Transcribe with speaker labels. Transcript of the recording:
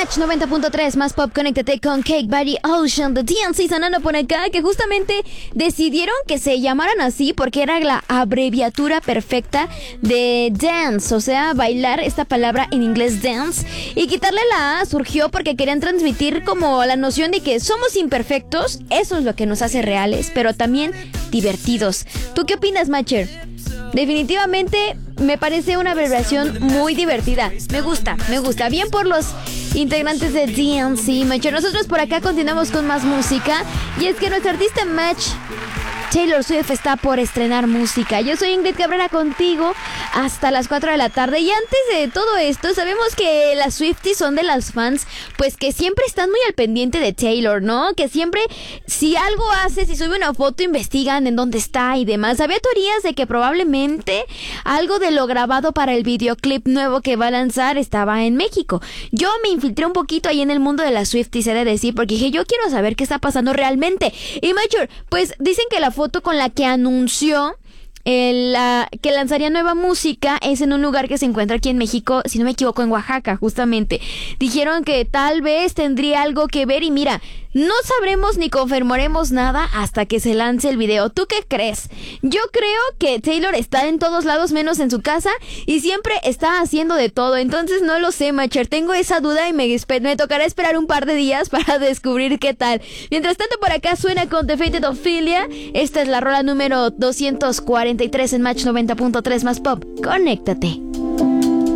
Speaker 1: Match 90.3 más pop, conéctate con Cake by the Ocean de DNC sonando por acá, que justamente decidieron que se llamaran así porque era la abreviatura perfecta de dance, o sea, bailar, esta palabra en inglés dance, y quitarle la A surgió porque querían transmitir como la noción de que somos imperfectos, eso es lo que nos hace reales, pero también divertidos. ¿Tú qué opinas, Matcher? Definitivamente me parece una abreviación muy divertida. Me gusta. Bien por los integrantes de DNC, Matcher. Nosotros por acá continuamos con más música. Y es que nuestro artista Match, Taylor Swift, está por estrenar música. Yo soy Ingrid Cabrera contigo hasta las 4 de la tarde. Y antes de todo esto, sabemos que las Swifties son de las fans, pues que siempre están muy al pendiente de Taylor, ¿no? Que siempre, si algo hace, si sube una foto, investigan en dónde está y demás. Había teorías de que probablemente algo de lo grabado para el videoclip nuevo que va a lanzar estaba en México. Yo me infiltré un poquito ahí en el mundo de las Swifties, he de decir, porque dije, yo quiero saber qué está pasando realmente. Y Major, pues dicen que la foto con la que anunció que lanzaría nueva música es en un lugar que se encuentra aquí en México, si no me equivoco, en Oaxaca, justamente. Dijeron que tal vez tendría algo que ver y mira, no sabremos ni confirmaremos nada hasta que se lance el video. ¿Tú qué crees? Yo creo que Taylor está en todos lados menos en su casa y siempre está haciendo de todo. Entonces no lo sé, Matcher. Tengo esa duda y me tocará esperar un par de días para descubrir qué tal. Mientras tanto, por acá suena con The Fated Ophelia. Esta es la rola número 243 en Match 90.3 más pop. Conéctate.